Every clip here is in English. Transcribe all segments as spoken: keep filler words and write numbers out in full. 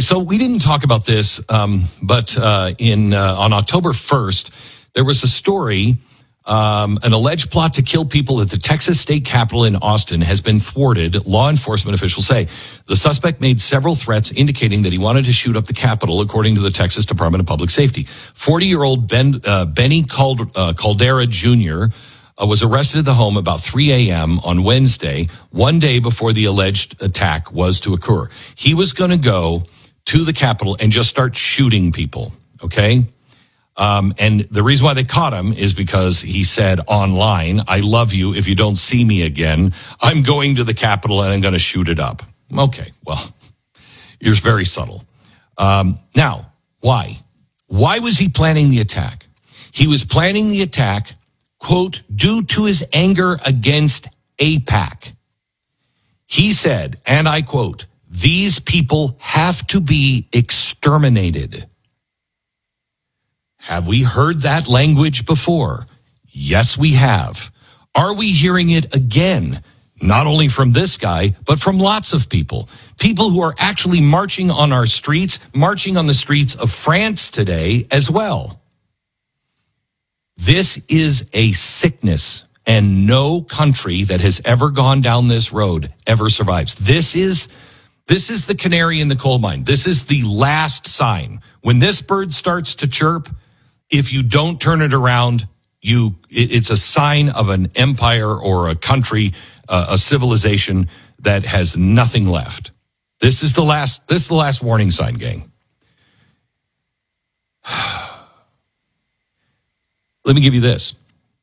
so we didn't talk about this, um, but uh, in uh, on October first, there was a story. Um, an alleged plot to kill people at the Texas state capitol in Austin has been thwarted, law enforcement officials say. The suspect made several threats indicating that he wanted to shoot up the Capitol, according to the Texas Department of Public Safety. forty-year-old Ben, uh, Benny Cald- uh, Caldera Junior uh, was arrested at the home about three a.m. on Wednesday, one day before the alleged attack was to occur. He was going to go to the Capitol and just start shooting people, okay? Um, and the reason why they caught him is because he said online, I love you. If you don't see me again, I'm going to the Capitol and I'm going to shoot it up. Okay, well, you're very subtle. Um, now, why? Why was he planning the attack? He was planning the attack, quote, due to his anger against AIPAC. He said, and I quote, these people have to be exterminated. Have we heard that language before? Yes, we have. Are we hearing it again? Not only from this guy, but from lots of people. People who are actually marching on our streets, marching on the streets of France today as well. This is a sickness, and no country that has ever gone down this road ever survives. This is, this is the canary in the coal mine. This is the last sign. When this bird starts to chirp, if you don't turn it around, you it's a sign of an empire or a country, uh, a civilization that has nothing left. This is the last. This is the last warning sign, gang. Let me give you this.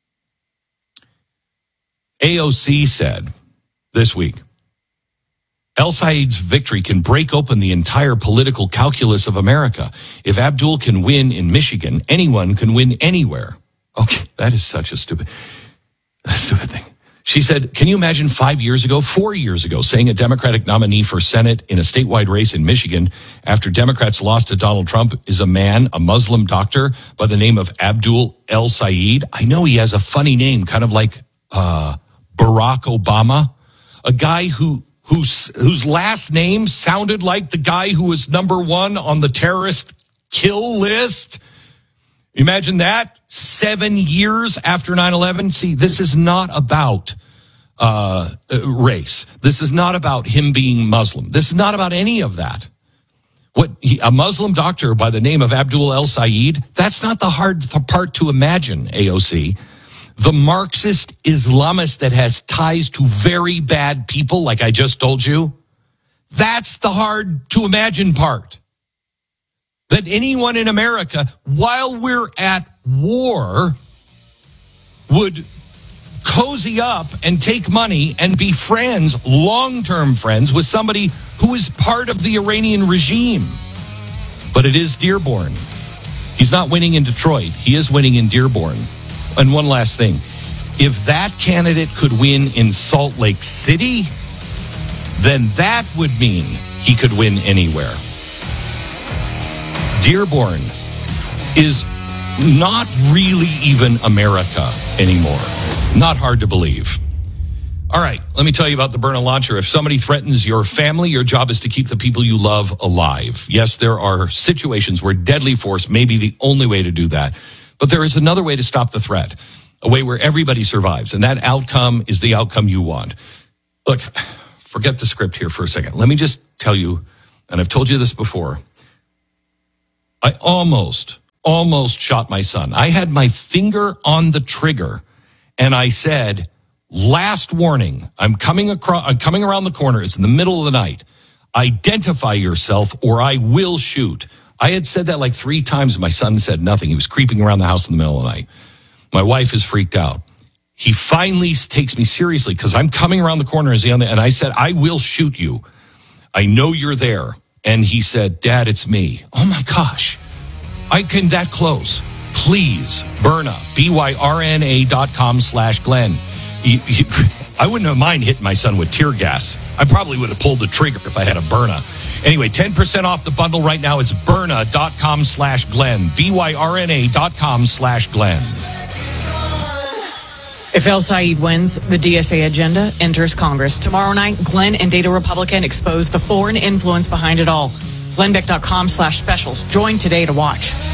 A O C said this week, El Sayed's victory can break open the entire political calculus of America. If Abdul can win in Michigan, anyone can win anywhere. Okay, that is such a stupid, a stupid thing. She said, can you imagine five years ago, four years ago, saying a Democratic nominee for Senate in a statewide race in Michigan after Democrats lost to Donald Trump is a man, a Muslim doctor by the name of Abdul El Sayed? I know he has a funny name, kind of like uh, Barack Obama, a guy who Whose, whose last name sounded like the guy who was number one on the terrorist kill list. Imagine that, seven years after nine eleven. See, this is not about uh, race. This is not about him being Muslim. This is not about any of that. What he, a Muslim doctor by the name of Abdul El Sayed, that's not the hard part to imagine, A O C. The Marxist Islamist that has ties to very bad people, like I just told you, that's the hard to imagine part. That anyone in America, while we're at war, would cozy up and take money and be friends, long-term friends, with somebody who is part of the Iranian regime. But it is Dearborn. He's not winning in Detroit. He is winning in Dearborn. And one last thing, if that candidate could win in Salt Lake City, then that would mean he could win anywhere. Dearborn is not really even America anymore. Not hard to believe. All right, let me tell you about the Byrna launcher. If somebody threatens your family, your job is to keep the people you love alive. Yes, there are situations where deadly force may be the only way to do that. But there is another way to stop the threat, a way where everybody survives, and that outcome is the outcome you want. Look, forget the script here for a second. Let me just tell you, and I've told you this before, I almost, almost shot my son. I had my finger on the trigger, and I said, last warning, I'm coming across, I'm coming around the corner. It's in the middle of the night. Identify yourself or I will shoot. I had said that like three times. My son said nothing. He was creeping around the house in the middle of the night. My wife is freaked out. He finally takes me seriously because I'm coming around the corner as he on the, and I said, I will shoot you. I know you're there. And he said, Dad, it's me. Oh my gosh. I came that close. Please, Byrna, B Y R N A dot com slash Glenn. You, you, I wouldn't have mind hitting my son with tear gas. I probably would have pulled the trigger if I had a Byrna. Anyway, ten percent off the bundle right now. It's Byrna dot com slash Glenn. B Y R N A dot com slash Glenn. If El Sayed wins, the D S A agenda enters Congress. Tomorrow night, Glenn and Data Republican expose the foreign influence behind it all. glenn beck dot com slash specials. Join today to watch.